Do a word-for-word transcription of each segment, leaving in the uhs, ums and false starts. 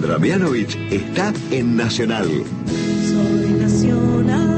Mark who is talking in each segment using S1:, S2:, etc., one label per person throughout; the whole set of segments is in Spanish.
S1: Damianovich está en Nacional.
S2: Soy Nacional.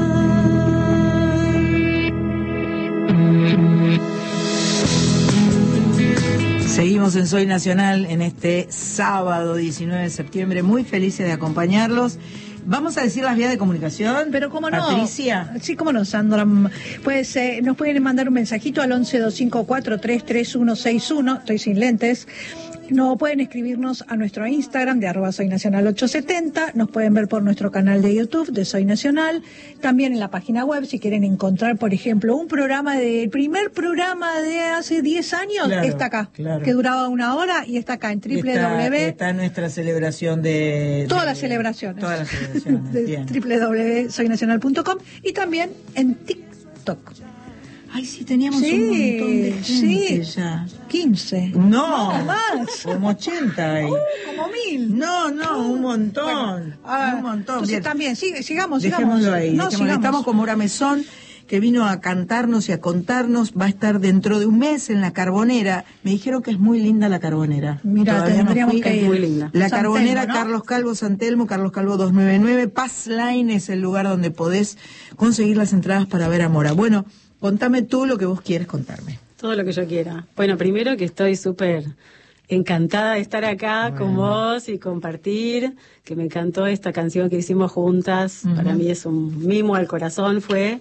S2: Seguimos en Soy Nacional en este sábado diecinueve de septiembre, muy felices de acompañarlos. Vamos a decir las vías de comunicación.
S3: Pero cómo no.
S2: Patricia.
S3: Sí, cómo no, Sandra. Pues eh, nos pueden mandar un mensajito al once dos cinco cuatro tres tres uno seis uno. Estoy sin lentes. No pueden escribirnos a nuestro Instagram de arroba Soy Nacional ochocientos setenta. Nos pueden ver por nuestro canal de YouTube de Soy Nacional. También en la página web, si quieren encontrar, por ejemplo, un programa de, el primer programa de hace diez años,
S2: Claro,
S3: está acá.
S2: claro.
S3: Que duraba una hora y está acá en
S2: Está,
S3: www.
S2: está nuestra celebración de...
S3: Todas
S2: de-
S3: las celebraciones.
S2: Todas las celebraciones,
S3: de
S2: bien.
S3: doble u doble u doble u punto soy nacional punto com y también en TikTok.
S2: Ay, sí, teníamos
S3: Sí,
S2: un montón de gente
S3: sí.
S2: ya.
S3: quince.
S2: No,
S3: No, más.
S2: Como ochenta hay.
S3: Uh, como mil.
S2: No, no, un montón.
S3: Bueno, ah,
S2: un montón.
S3: Entonces
S2: Bien.
S3: también, sigue, sigamos,
S2: Dejémoslo
S3: sigamos.
S2: ahí.
S3: No,
S2: dejémoslo.
S3: sigamos.
S2: Estamos con Mora Mesón, que vino a cantarnos y a contarnos. Va a estar dentro de un mes en la Carbonera. Me dijeron que es muy linda la Carbonera.
S3: Mira,
S2: Todavía no
S3: tendríamos
S2: fui.
S3: que ir.
S2: Es muy linda. La
S3: San
S2: Carbonera,
S3: Telmo, ¿no?
S2: Carlos Calvo, San Telmo, Carlos Calvo doscientos noventa y nueve. Paz Line es el lugar donde podés conseguir las entradas para ver a Mora. Bueno, contame tú lo que vos quieres contarme.
S4: Todo lo que yo quiera. Bueno, primero que estoy súper encantada de estar acá
S2: Bueno.
S4: con vos y compartir, que me encantó esta canción que hicimos juntas.
S2: Ujú.
S4: Para mí es un mimo al corazón, fue.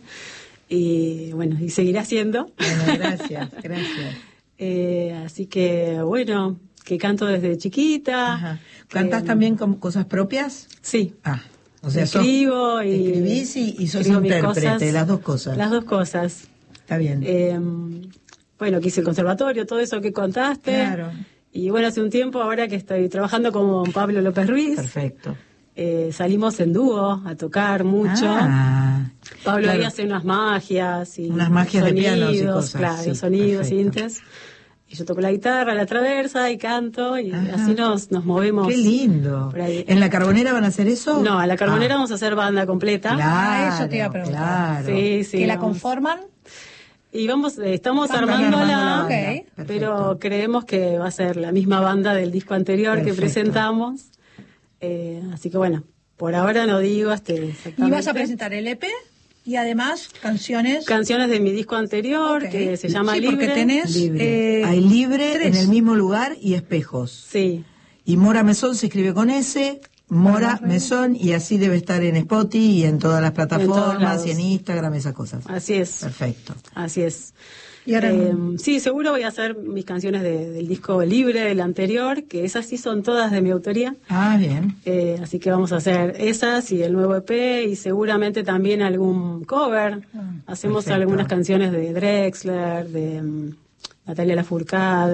S4: Y bueno, y seguirá siendo.
S2: Bueno, gracias, gracias.
S4: Eh, así que, bueno, que canto desde chiquita.
S2: Ajá. ¿Cantás
S4: que-
S2: también con cosas propias?
S4: Sí.
S2: Ah, o sea, sos-
S4: escribo y...
S2: escribís y, y sos
S4: escribo mis
S2: intérprete,
S4: cosas.
S2: las dos cosas.
S4: Las dos cosas.
S2: Está bien.
S4: Eh, bueno, que hice el conservatorio, todo eso que contaste.
S2: Claro.
S4: Y bueno, hace un tiempo, ahora que estoy trabajando con Pablo López Ruiz,
S2: Perfecto.
S4: eh, salimos en dúo a tocar mucho.
S2: Ah,
S4: Pablo
S2: claro.
S4: ahí hace unas magias y
S2: Unas magias de
S4: sonidos,
S2: pianos y cosas,
S4: claro,
S2: sí,
S4: sonidos,
S2: perfecto.
S4: sintes. Y yo toco la guitarra, la traversa y canto y
S2: Ajá.
S4: así nos, nos movemos.
S2: Qué lindo.
S4: por ahí.
S2: ¿En la Carbonera van a hacer eso?
S4: No, a la Carbonera
S2: Ah,
S4: vamos a hacer banda completa.
S2: Claro,
S3: Ah, eso te iba a preguntar.
S2: Claro.
S4: Sí, sí.
S3: ¿Que la
S4: vamos.
S3: conforman?
S4: Y vamos, eh, estamos
S2: Están
S4: armándola,
S2: armando la banda.
S3: Ok.
S2: Perfecto.
S4: pero creemos que va a ser la misma banda del disco anterior
S2: Perfecto.
S4: que presentamos. Eh, así que bueno, por ahora no digo este exactamente.
S3: Y vas a presentar el E P y además canciones.
S4: Canciones de mi disco anterior,
S3: Ok.
S4: que se llama
S3: Sí,
S4: Libre.
S3: porque tenés
S2: Libre.
S3: eh,
S2: Hay libre
S3: tres.
S2: en el mismo lugar y espejos.
S4: Sí,
S2: Y Mora Mesón se escribe con S, Mora Mesón, y así debe estar en Spotify y en todas las plataformas
S4: lados.
S2: y en Instagram, esas cosas.
S4: así es.
S2: Perfecto.
S4: Así es.
S3: Y ahora-
S4: Eh, sí, seguro voy a hacer mis canciones de- del disco Libre, del anterior, que esas sí son todas de mi autoría.
S2: Ah, bien.
S4: Eh, así que vamos a hacer esas y el nuevo E P y seguramente también algún cover. Hacemos
S2: perfecto.
S4: algunas canciones de Drexler, de mm, Natalia Lafourcade.